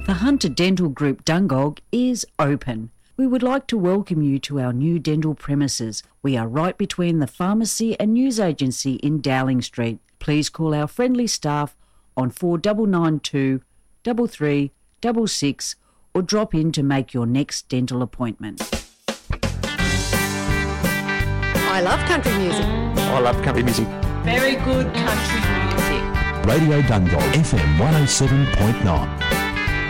The Hunter Dental Group Dungog is open. We would like to welcome you to our new dental premises. We are right between the pharmacy and news agency in Dowling Street. Please call our friendly staff on 4992 3366 or drop in to make your next dental appointment. I love country music. I love country music. Very good country music. Radio Dungog FM 107.9.